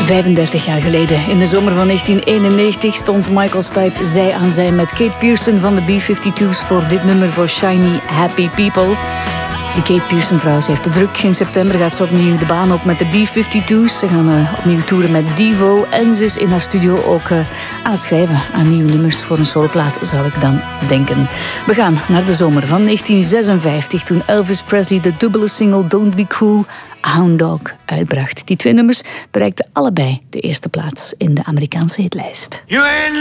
35 jaar geleden, in de zomer van 1991, stond Michael Stipe zij aan zij met Kate Pierson van de B-52's voor dit nummer voor Shiny Happy People. Die Kate Pierson trouwens heeft de druk. In september gaat ze opnieuw de baan op met de B-52's. Ze gaan opnieuw toeren met Devo. En ze is in haar studio ook aan het schrijven aan nieuwe nummers voor een soloplaat, zou ik dan denken. We gaan naar de zomer van 1956, toen Elvis Presley de dubbele single Don't Be Cruel, Hound Dog, uitbracht. Die twee nummers bereikten allebei de eerste plaats in de Amerikaanse hitlijst.